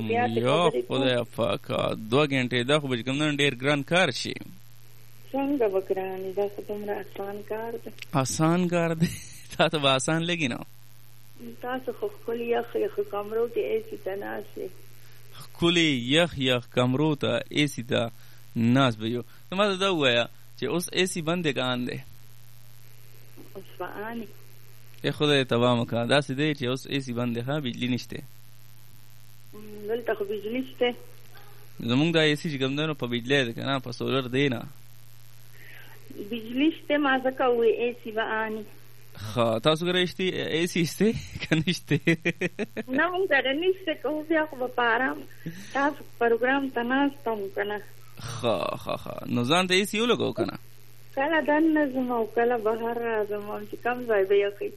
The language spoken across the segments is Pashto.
یا خدای پاکه 2 غنټې دا خو به کوم نه ډیر ګران کار شي. څنګه وګرانی دا خو دومره آسان کار دی. آسان کار دی تا ته به آسان لګي نه. تاسو خو خپل یخ کمرو کې ایسی تناسي خپل یخ کمرو ته ایسی ته ناس به یو. نو ما دا وایا چې اوس ایسی بندې کان دی. اوس فانی ای خدای تبا مکا دا سې دی چې اوس ایسی بندې ها بجلی نشته. دلته خو بجلی شته. زمونږ دا ایسی چې کوم دی نو په بجلی دی که نه په سولر دی نه. بجلی شته ما ځکه وی ایسی به آني. ښه تاسو کره ایسی شته که نشته؟ نه مونږ کره نشته که خو بیا خو به په ارام تاسو پروګرام ته ناست هم که نه. ښه نو ځان ته ایسی ولګو که نه؟ کله دننه ځم او کله بهر راځم چې کوم ځای به یخي.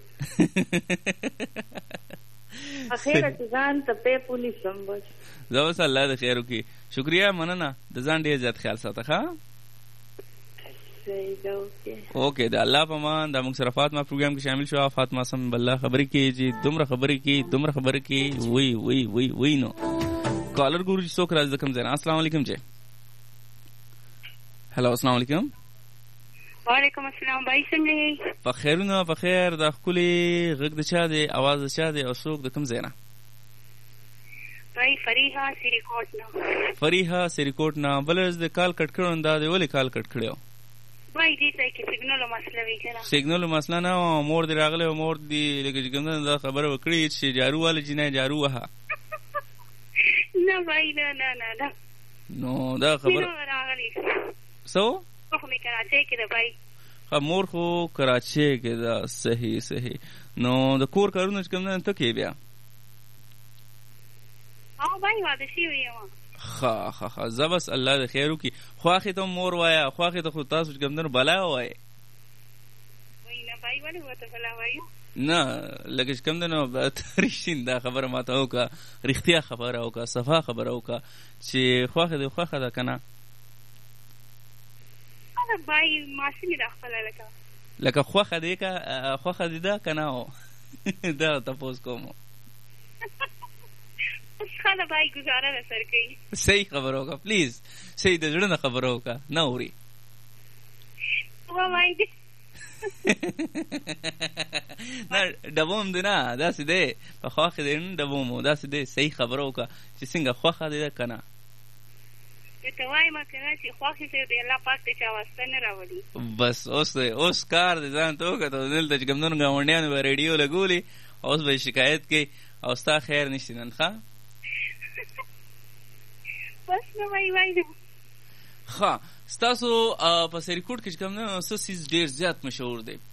اخیره چې ځان ته پیپ ونیسم بس. زه بس الله د خیر وکړي. شکریه مننه د ځان ډېر زیات خیال ساته. ښه اوکې د الله په امان. دا موږ سره فاطمه پروګرام کې شامل شو. فاطمه سم بالله خبرې کوي چې دومره خبرې کوي وی نو کالر ګورو چې څوک راځي د کوم ځای نه. السلام علیکم جی. هلو السلام علیکم. وعلیکم السلام بھائی څنګه یې؟ په خیرونه په خیر. دا ښکلې غږ د چا دی اواز د چا دی او څوک د کوم ځای نه؟ بھائی فریحه سریکوټ نه. فریحه سریکوټ نه. بل د کال کټ کړو دا دی ولې کال کټ کړو؟ بھائی دې ځای کې سیګنال مسله وی کنه. سیګنال مسله نه. مور دی راغله او مور دی لکه چې کوم دا خبره وکړي چې جارو والے جنې جارو وها. نه بھائی نه نو دا خبره سو خو می کراچۍ کې ده بھائی. مور خو کراچۍ کې ده. صحیح. نو د کور کارونه چې کوم نه ته کې بیا؟ او بھائی واده شوی یم. ښه زه بس الله د خیر وکړي. خواښې ته مور وایه خواښې ته خو تاسو چې کوم نه بلا وایه. نه بھائی ولې ورته بلا وایو؟ نه لکه چې کوم دی نو رښتین دا خبره ماته وکړه. رښتیا خبره وکړه. صفا خبره وکړه چې خواښې دې خوښه ده که نه؟ بھائی ماسمی دا خپل لکه خوخه دی دا کنه دا تاسو کوم. اوس خاله بھائی گزاره نه سر کوي. صحیح خبرو کا پلیز. صحیح د زړه نه خبرو کا نه اوري. وا وای دې نه دبوم دی نه داسې دی په خوخه دی نه دبوم داسې دی. صحیح خبرو کا چې څنګه خوخه دی کنه. ته وای ما کنه چې خواخې سره دی الله پاک ته چا واسطه نه راوړي. بس اوس کار دی ځان ته وکړه. دلته چې کوم نن ګاونډیانو به ریډیو لګولي اوس به شکایت کوي او ستا خیر نشته نن. ښه بس نو وای ښه ستاسو په سریکوټ کې چې کوم نه څه څیز ډېر زیات مشهور دی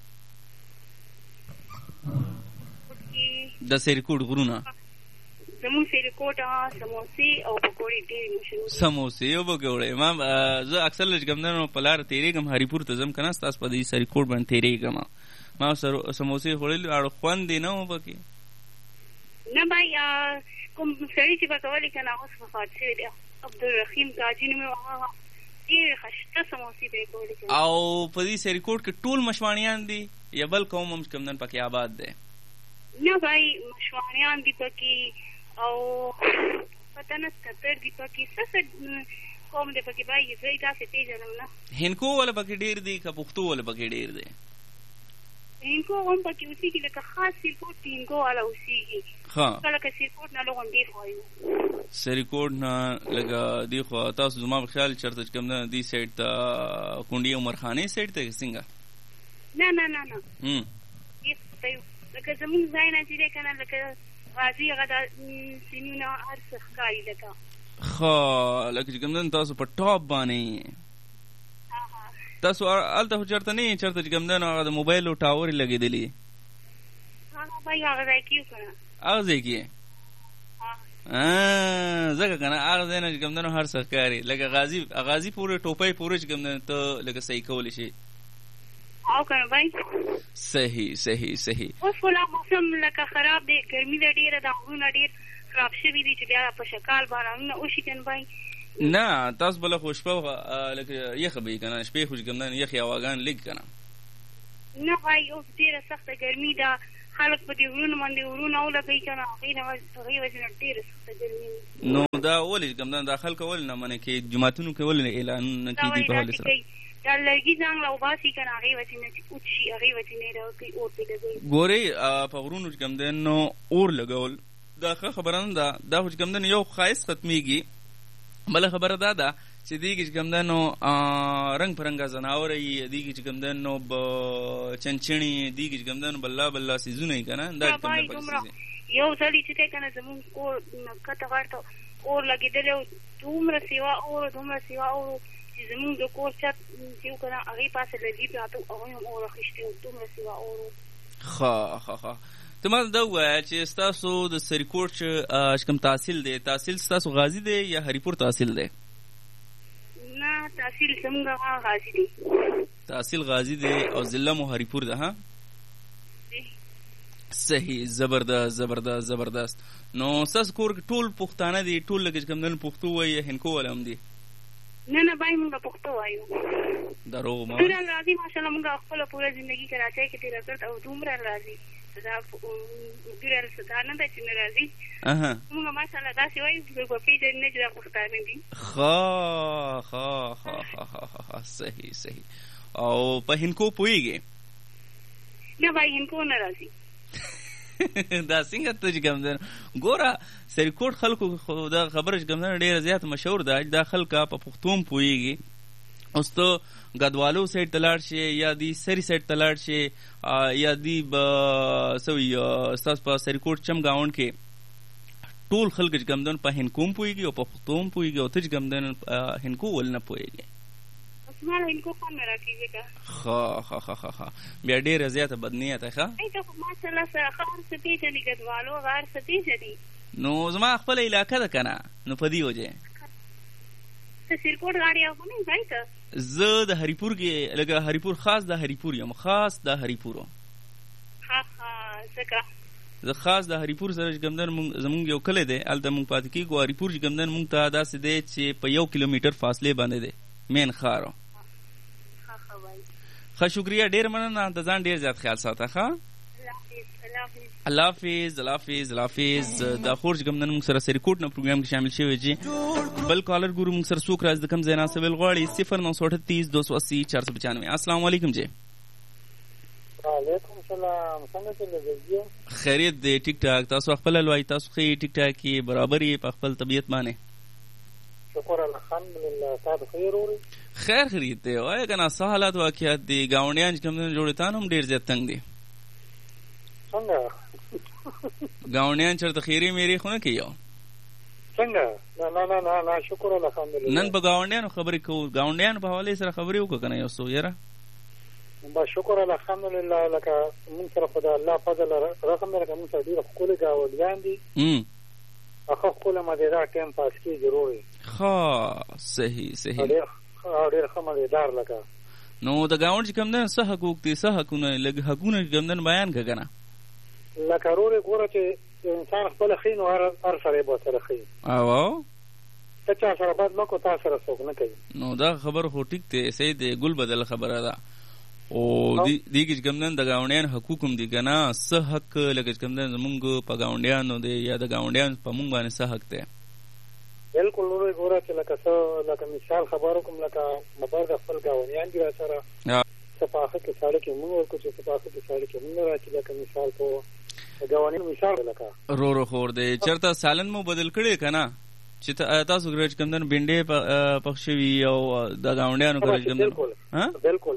د سریکوټ غرونه؟ زمون سریکوټ سموسې او پکوړې ډېرې مشهور. سموسې او پکوړې ما زه اکثر چې کوم نه په لاره تېرېږم هریپور ته ځم که نه ستاسو په دې سریکوټ باندې تېرېږم ما سموسې خوړلې اړ خوند یې نه و پکې. نه بھائی کوم سړي چې به کولې که نه اوس وفات شوی دی عبدالرحیم تاجي نومې و. ډېرې ښایسته سموسې به یې کولې. او په دې سریکوټ کې ټول مشواڼیان دي یا بل قوم هم کوم نن پکې آباد دی؟ نه بھائی مشواڼیان دي پکې او پته نه ستر دي پکې څه قوم دی پکې بھائی زه یې داسې پېژنم نه. هندکو والا پکې ډېر دي که پښتو والا پکې ډېر دی؟ هندکو هم پکې اوسېږي لکه خاص سریکوټ هندکو والا اوسېږي. لکه سریکوټ نه لږ ډېر خوا یو. سریکوټ نه لکه دی خوا تاسو زما په خیال چېرته چې کوم نه دې سایډ ته کونډې عمرخانې سایډ ته څنګه؟ نه لکه زمونږ ځای نه چې دی که نه لکه غازي هغه دا سینونه هر څه ښکاري لکه. ښه لکه چې کوم نه تاسو په ټاپ باندې تاسو هلته خو چېرته نه یې چېرته چې کوم دی نو هغه د موبایلو ټاور یې لګېدلي؟ بھائی هغه ځای کې یو که نه. هغه ځای کې ځکه که نه هغه ځای نه چې کوم دی نو هر څه ښکاري لکه غازي پورې ټوپۍ پورې چې کوم دی ته لکه صحیح کولی شي. او که نه بھائی صحیح. اوس خو لا موسم لکه خراب دی ګرمي ده ډېره ده غرونه ډېر خراب شوي دي چې بیا په شکال بارانونه وشي که نه بھائی؟ نه تاسو به له خو شپه لکه یخه به وي که نه شپې خو چې کوم دی یخې هواګان لږ که نه. نه بھائی اوس ډېره سخته ګرمي ده خلک په دې غرونو باندې ورونه ولګوي که نه هغې وجې نه ډېره سخته ګرمي. نو دا ولې کوم دا خلک ول نه منې کې جماعتونو کې ول اعلان نه کیږي په حال سره دا لګي ځان لا وباسي کنه هغه وتی نه چې اوچي هغه وتی نه راوي او په دې ګوري په غرونو کوم دنو اور لګول دا خبره نه دا خو کوم دنو یو خاص ختميږي بل خبره ده چې دیږي کوم دنو رنگ پرنګ زناور یې دیږي کوم دنو چنچنی دیږي کوم دنو بل سيزونه کنه دا کوم یو ځلی چې کنه زمون کو کته ورته اور لګیدل دومره سیوا اور چې زمون د کور چت چې کنه هغه پاسه لګي پاتو هغه اور خشته دومره سیوا اور ها ته ما دا وای چې تاسو د سریکوټ کوم تحصیل دی تحصیل تاسو غازی دی یا هریپور تحصیل دی نه تحصیل څنګه غازی دی تحصیل غازی دی او ضلع مو هریپور ده ها صحیح زبردست نو ساس کور ټول پښتانه دي ټول لګ کوم نن پښتو وای هنکو ولهم دي نه بای موږ پښتو وایو درو ما راځي ماشاءالله موږ خپل پوره ژوندۍ کراچۍ کې تیر کړ او دومره راځي دا ګورل ستانه د چې راځي موږ ماشاءالله دا سی وایو چې په پیژن نه جوړ پښتانه دي ها صحیح او په هنکو پويږي نه بای هنکو نه راځي دا څنګه ته کوم ده ګوره سریکوټ خلکو دا خبره کوم ده ډیره زیات مشهور ده دا خلکا په پښتون پويږي اوس ته غدوالو سایت تلاړ شي یا دی سری سایت تلاړ شي یا دی سوي استاد په سریکوټ چم گاوند کې ټول خلک کوم ده په هنکوم پويږي او په پښتون پويږي او ته کوم ده هنکو ول نه پويږي اسمانه هنکو کوم راکېږي ها بیا ډیره زیاته بدنیت ښه ایته ماشاءالله سره خبر سپی چې غدوالو غار سپی چې نو زما خپل علاقه ده کنه نو پدی وځه ته سریکوټ غاړي او نه ځایته زه د هریپور کې لکه هریپور خاص د هریپور یم خاص د هریپورو څنګه زه خاص د هریپور سره کومدن زمونږ یو کله دی الته مونږ پات کې ګو هریپور کومدن مونږ ته داسې دی چې په 1 کیلومتر فاصله باندې دی مین خارو ښه شکریہ ډیر مننه ته ځان ډیر زیات خیال ساته ښه الله حافظ دا خورج کوم نن موږ سره سریکوټ نه پروګرام کې شامل شوی جی بل کالر ګورو موږ سره سوک راز د کم زینا سویل غواړي 0938 280 495 السلام علیکم جی وعلیکم السلام څنګه چلے خیریت دی ټیک ټاک تاسو خپل لوي تاسو خې ټیک ټاک کې برابرۍ په خپل طبيعت باندې شکر الحمدلله تاسو خیر اوري خیر خیریت دی وای کنه سہالات واقعات دی گاونډیان کوم جوړه تانم ډیر زیات تنگ دي څنګه گاونډیان چرته خیری میری خونه کیو څنګه نه شکر الحمدلله نن په گاونډیانو خبرې کو گاونډیان په حواله سره خبرې وکړه کنه یو سو یاره با شکر الحمدلله لکه موږ سره خدای الله فضل رقم لکه موږ سره ډیر خپل گاونډیان دي اخو خپل مدیرا ټیم پاس کی ضروري ها صحیح ډیر خمدار لکه نو د گاونډ کوم نه صح حقوق دي صح حقونه لګ حقونه کوم نه بیان کړه لکه روري ګوره چې انسان خپل خین او هر سره به سره خین او ته چا سره بعد مکو تاسو سره څوک نه کوي نو دا خبر هو ټیک ته سید ګل بدل خبره ده او دیګ کوم نه د گاونډیان حقوق هم دي کنه صح حق لګ کوم نه زمونږ په گاونډیانو دي یا د گاونډیان په مونږ باندې صح حق ده بالکل نور ګوره چې لکه مثال خبرو کوم لکه مبارک خپل گاونډیان دي سره صفاخه کې ساړه کې موږ ورکو چې صفاخه کې ساړه کې موږ راځي لکه مثال په گاونډیان مثال لکه رو خور دی چرته سالن مو بدل کړي کنه چې تاسو ګرځ کمندن بنډې پخښوي او د گاونډیانو ګرځ کمندن ها بالکل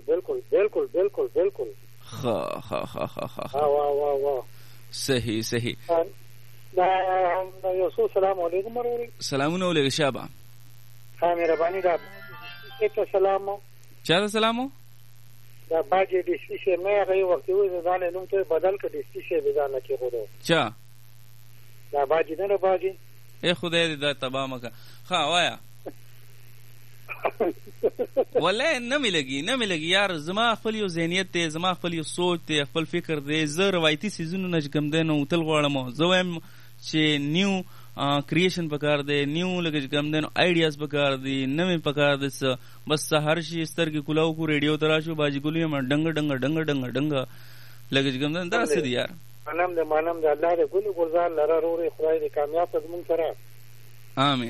ها وا صحیح دا یو سلام علیکم وروري سلامونه علیکم شابه ها مهرباني دا ته سلامو چا سلامو دا باجی د شیشه نه غي وخت وي ځان نوم ته بدل کړي د شیشه ځان کې غوډو چا دا باجی نه باجی اے خدای دې دا تبا مکه ها وایا ولا نه ملګي یار زما خپل یو ذهنیت ته زما خپل یو سوچ ته خپل فکر دې زه روایتي سيزونو نه کوم دنه تل غواړم زویم چې نیو کریشن پکار دی نیو لګ کوم دنه آیډیاز پکار دی نوې پکار دی بس هر شي ستر کې کلاو کو ریډیو تراشو باجی ګولې ما ډنګ لګ کوم دنه دا څه دی یار مانم د الله دې ګل ګلزار لره روري خدای دې کامیاب زمون سره